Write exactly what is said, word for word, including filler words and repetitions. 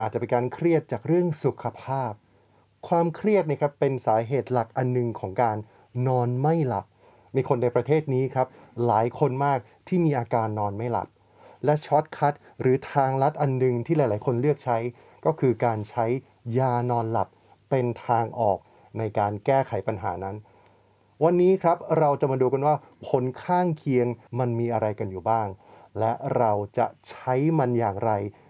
อาจจะเป็นการเครียดจากเรื่องสุขภาพความเครียดเนี่ยครับเป็นสาเหตุหลักอันหนึ่งของการนอนไม่หลับมีคนในประเทศนี้ครับหลายคนมากที่มีอาการนอนไม่หลับและช็อตคัตหรือทางลัดอันหนึ่งที่หลายๆคนเลือกใช้ก็คือการใช้ยานอนหลับเป็นทางออกในการแก้ไขปัญหานั้นวันนี้ครับเราจะมาดูกันว่าผลข้างเคียงมันมีอะไรกันอยู่บ้างและเราจะใช้มันอย่างไร